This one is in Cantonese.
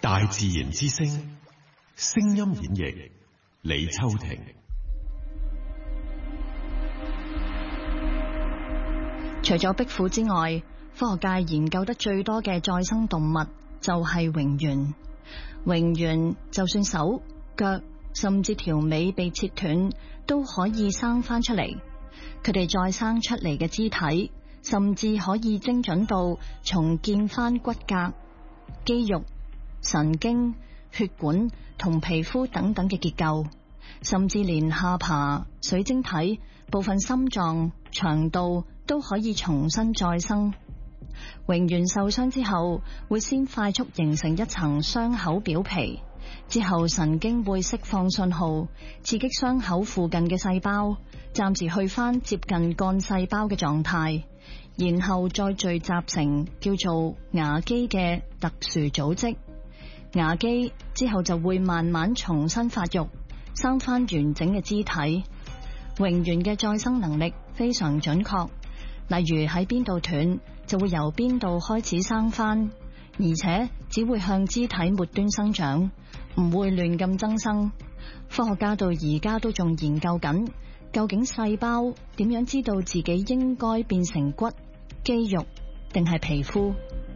大自然之聲，聲音演繹李秋婷。 除咗壁虎之外，科學界研究得最多嘅再生動物就係蠑螈。蠑螈就算手、腳甚至條尾被切斷，都可以生翻出嚟。佢哋再生出嚟嘅肢體，甚至可以精準到重建翻骨骼、肌肉、神經、血管同皮膚等等嘅結構，甚至連下巴、水晶體、部分心臟、腸道都可以重新再生。蠑螈受傷之後，會先快速形成一層傷口表皮，之後神經會釋放信號，刺激傷口附近嘅細胞，暫時去返接近幹細胞嘅狀態，然後再聚集成叫做牙基嘅特殊組織。牙基之後就會慢慢重新發育，生返完整嘅肢體。蠑螈嘅再生能力非常準確，例如喺邊度斷就會由邊度開始生返，而且只會向肢體末端生長，唔會亂咁增生。科學家到而家都仲研究緊，究竟細胞點樣知道自己應該變成骨、肌肉定係皮膚？